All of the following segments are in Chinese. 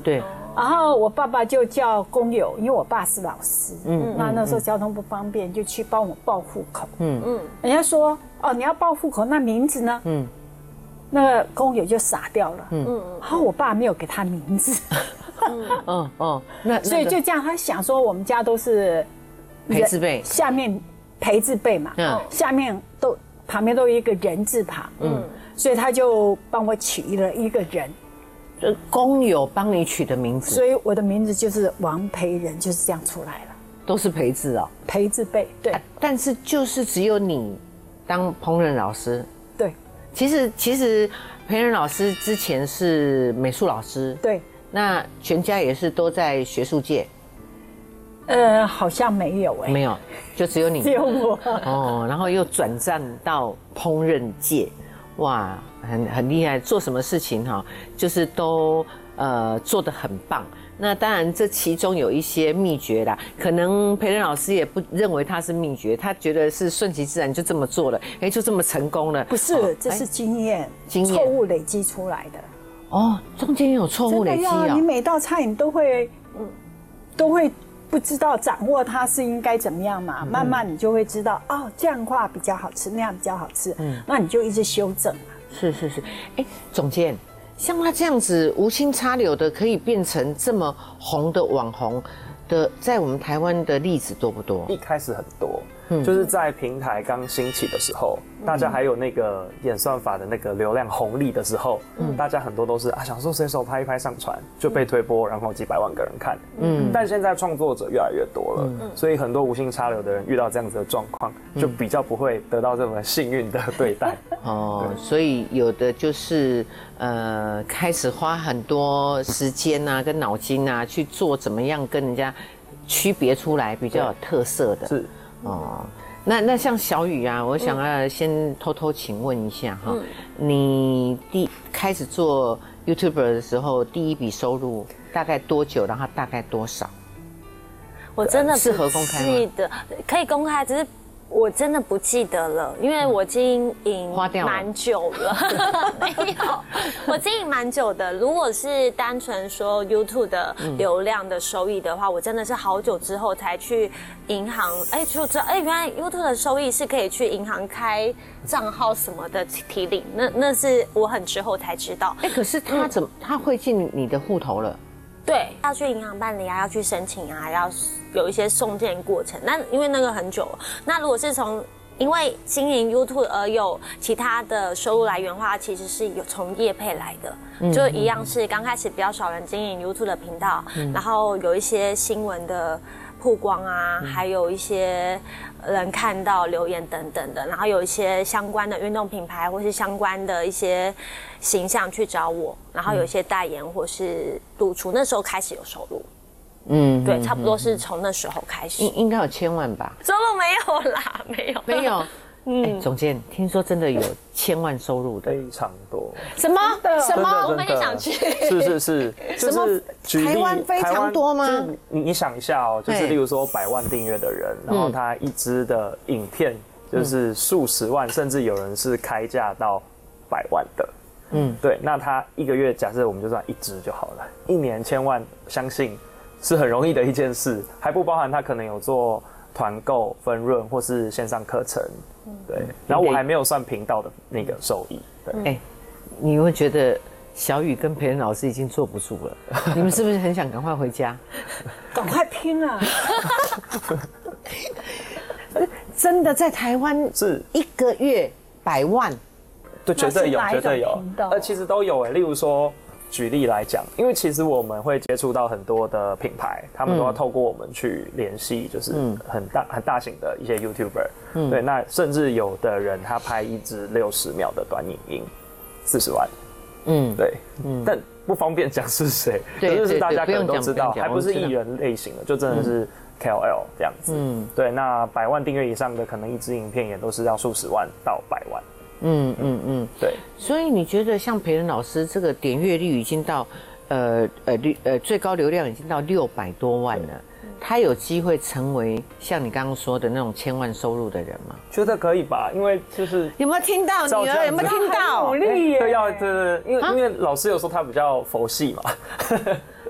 对。 然后我爸爸就叫工友，因为我爸是老师，那时候交通不方便，就去帮我报户口。人家说哦，你要报户口，那名字呢？那个工友就傻掉了。然后我爸没有给他名字。所以就这样，他想说我们家都是培字辈， 下面培字辈嘛，下面旁边都有一个人字旁，所以他就帮我取了一个人。 工友帮你取的名字， 所以我的名字就是王培仁，就是这样出来了。 都是培字哦， 培字辈，对。 但是就是只有你当烹饪老师， 对。 其实培仁老师之前是美术老师， 对。 那全家也是都在学术界。 好像没有没有，就只有你， 只有我。 然后又转战到烹饪界，哇，很厉害，做什么事情哈，就是都做得很棒。那当然，这其中有一些秘诀啦，可能培仁老师也不认为它是秘诀，他觉得是顺其自然就这么做了，就这么成功了。 不是，这是经验，错误累积出来的。 中间有错误累积你每道菜你都会不知道掌握它是应该怎么样嘛，慢慢你就会知道这样的话比较好吃，那样比较好吃，那你就一直修正嘛。 是，总监，像他这样子无心插柳的，可以变成这么红的网红的，在我们台湾的例子多不多？ 一开始很多，就是在平台刚兴起的时候，大家还有那个演算法的那个流量红利的时候，大家很多都是想说随手拍一拍上传就被推播，然后几百万个人看。但现在创作者越来越多了，所以很多无心插柳的人遇到这样子的状况，就比较不会得到这么幸运的对待。 所以有的就是开始花很多时间啊跟脑筋啊去做怎么样跟人家区别出来比较有特色的。 是。 那像小雨啊，我想要先偷偷请问一下哈，你开始做 YouTuber 的时候，第一笔收入大概多久？然后大概多少？ 我真的适合公开吗？ 记得可以公开，只是我真的不记得了，因为我经营蛮久了。没有，我经营蛮久的。如果是单纯说 YouTube 的流量的收益的话，我真的是好久之后才去银行，就知道原来 YouTube 的收益是可以去银行开账号什么的提领，那是我很之后才知道。 可是他会进你的户头了？ 对，要去银行办理啊，要去申请啊，要有一些送件过程。那因为那个很久了，那如果是因为经营 YouTube 而有其他的收入来源的话，其实是有从业配来的，就一样是刚开始比较少人经营 YouTube 的频道，然后有一些新闻的曝光啊，还有一些人看到留言等等的，然后有一些相关的运动品牌或是相关的一些形象去找我，然后有一些代言或是露出，那时候开始有收入。对，差不多是从那时候开始。 应该有1000万吧？ 收入没有啦，没有。 总监，听说真的有1000万收入的， 非常多。 什么？ 我们也想去。 是，就是台湾非常多吗？ 就是你想一下就是例如说100万订阅的人，然后他一支的影片就是数十万，甚至有人是开价到100万的。对，那他一个月假设我们就算1支就好了，1年1000万，相信是很容易的一件事，还不包含他可能有做团购、分润或是线上课程，对。然后我还没有算频道的那个收益，对。 你会觉得小雨跟培仁老师已经坐不住了，你们是不是很想赶快回家？ 赶快拼啊！ 真的在台湾是 1个月100万， 对，绝对有，其实都有例如说。举例来讲，因为其实我们会接触到很多的品牌，他们都要透过我们去联系，就是很大型的一些 YouTuber，对，那甚至有的人他拍一支60秒的短影音，40万，对，但不方便讲是谁，可是大家可能都知道，还不是艺人类型的，就真的是 KOL 这样子，对，那100万订阅以上的，可能一支影片也都是要数十万到100万。对。 所以你觉得像培仁老师这个点阅率已经到，最高流量已经到600多万了，他有机会成为像你刚刚说的那种1000万收入的人吗？ 觉得可以吧，因为就是有没有听到女儿？有没有听到？ 努力耶！ 对，因为老师有说他比较佛系嘛。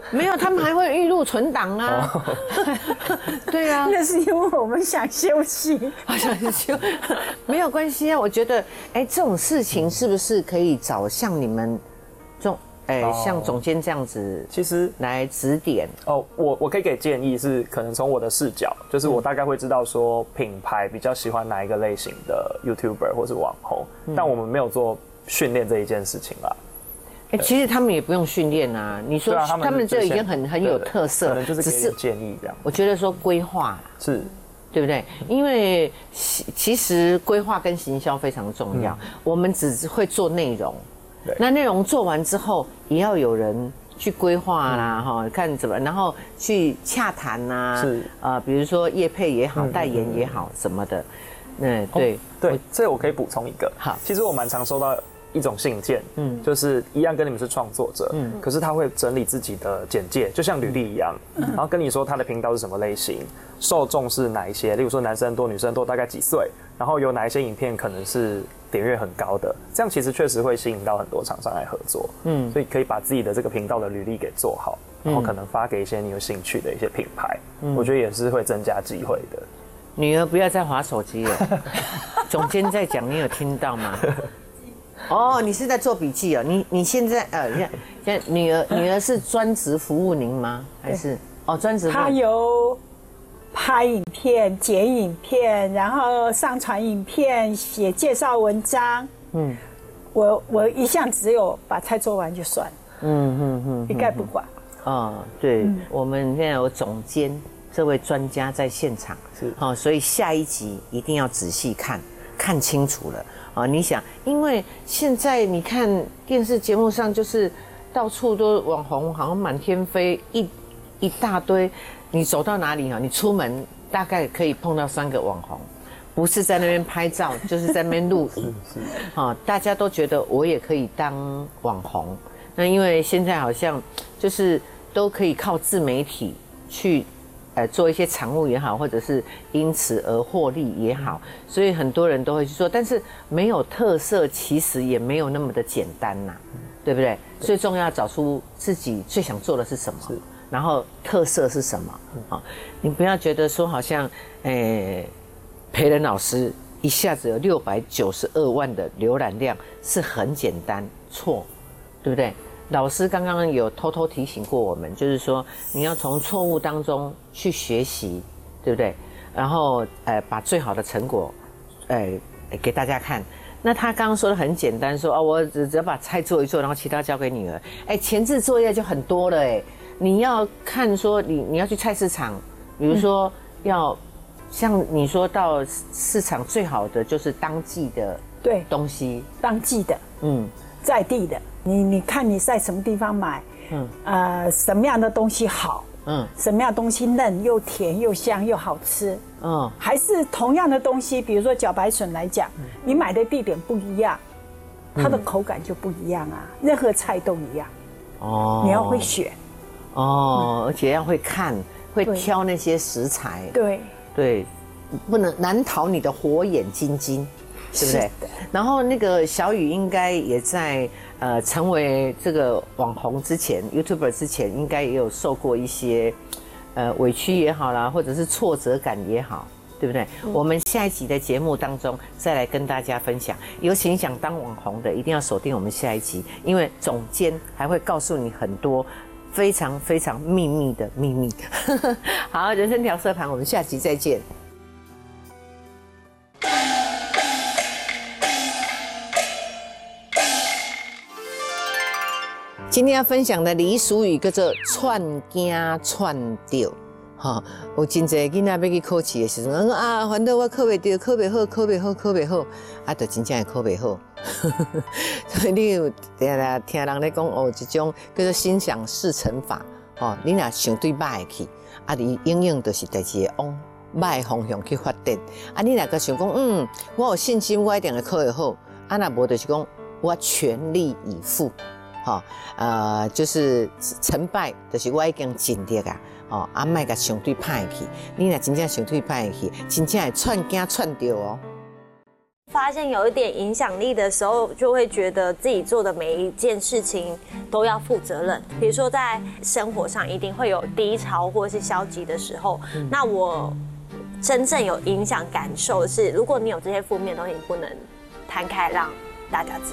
没有，他们还会预录存档啊。对啊， 那是因为我们想休息， 好想休，没有关系啊。我觉得，这种事情是不是可以找像你们这种，像总监这样子， 其实来指点哦。我可以给建议是，可能从我的视角，就是我大概会知道说品牌比较喜欢哪一个类型的 YouTuber 或是网红，但我们没有做训练这一件事情啦。 其实他们也不用训练啊。你说他们这已经很有特色， 可能就是给点建议这样。 我觉得说规划是， 对不对？因为其实规划跟行销非常重要。我们只会做内容，那内容做完之后，也要有人去规划啦，哈，看怎么，然后去洽谈呐， 是比如说业配也好，代言也好什么的，对对，这我可以补充一个。 好， 其实我蛮常收到一种信件，就是一样跟你们是创作者，可是他会整理自己的简介，就像履历一样，然后跟你说他的频道是什么类型，受众是哪一些，例如说男生多女生多，大概几岁，然后有哪一些影片可能是点阅很高的，这样其实确实会吸引到很多厂商来合作，所以可以把自己的这个频道的履历给做好，然后可能发给一些你有兴趣的一些品牌，我觉得也是会增加机会的。 女儿不要再滑手机了，总监在讲，你有听到吗？哦，你是在做笔记哦。你现在现在女儿是专职服务您吗？还是专职？ 她有拍影片、剪影片，然后上传影片、写介绍文章。我一向只有把菜做完就算了。一概不管。 对，我们现在有总监这位专家在现场，是所以下一集一定要仔细看清楚了。你想，因为现在你看电视节目上，就是到处都网红，好像满天飞，一大堆。你走到哪里你出门大概可以碰到3个网红，不是在那边拍照，就是在那边录影。大家都觉得我也可以当网红。那因为现在好像就是都可以靠自媒体去。做一些产物也好，或者是因此而获利也好，所以很多人都会去做，但是没有特色，其实也没有那么的简单呐，对不对？最重要找出自己最想做的是什么，然后特色是什么你不要觉得说好像培仁老师一下子有692万的浏览量是很简单，错，对不对？老师刚刚有偷偷提醒过我们，就是说你要从错误当中去学习，对不对？然后把最好的成果给大家看。那他刚刚说的很简单，说我只要把菜做一做，然后其他交给女儿。前置作业就很多了你要看说你要去菜市场，比如说要像你说到市场最好的就是当季的东西， 当季的在地的。你看你在什么地方买，什么样的东西好，什么样的东西嫩又甜又香又好吃，还是同样的东西，比如说茭白笋来讲，你买的地点不一样，它的口感就不一样啊。任何菜都一样，你要会选， 而且要会看，会挑那些食材，对，不能难逃你的火眼金睛。对不对？然后那个小雨应该也在成为这个网红之前 ，YouTuber 之前，应该也有受过一些委屈也好啦，或者是挫折感也好，对不对？我们下一集的节目当中再来跟大家分享。尤其想当网红的，一定要锁定我们下一集，因为总监还会告诉你很多非常非常秘密的秘密。好，人生调色盘，我们下集再见。今天要分享的俚俗语叫做串惊串到，有真侪囡仔要去考试的时阵，反正我考袂到，考袂好，考袂好，考袂好，就真正会考袂好。所以你有听人咧讲有一种叫做心想事成法，你若想对歹去，你永远就是代志会往歹方向去发展。你若个想讲，我有信心，我一定会考会好。若无就是讲，我全力以赴。就是成败，就是我已经尽力啊，莫甲相对歹去。你若真正相对歹去，真正会串惊串到发现有一点影响力的时候，就会觉得自己做的每一件事情都要负责任。比如说在生活上一定会有低潮或是消极的时候，那我真正有影响感受的是，如果你有这些负面的东西，你不能摊开让大家知道。